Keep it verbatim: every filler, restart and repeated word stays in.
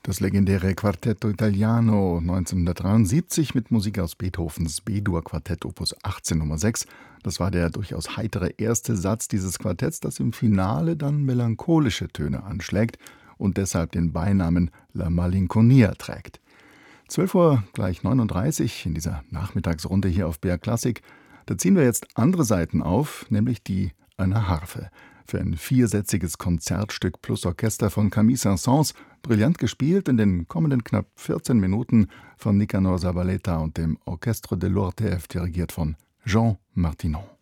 Das legendäre Quartetto Italiano neunzehnhundertdreiundsiebzig mit Musik aus Beethovens B-Dur-Quartett Opus achtzehn Nummer sechs. Das war der durchaus heitere erste Satz dieses Quartetts, das im Finale dann melancholische Töne anschlägt und deshalb den Beinamen La Malinconia trägt. zwölf Uhr gleich neununddreißig in dieser Nachmittagsrunde hier auf B R Klassik. Da ziehen wir jetzt andere Seiten auf, nämlich die einer Harfe. Für ein viersätziges Konzertstück plus Orchester von Camille Saint-Saëns, brillant gespielt in den kommenden knapp vierzehn Minuten von Nicanor Zabaleta und dem Orchestre de l'O R T F, dirigiert von Jean Martinon.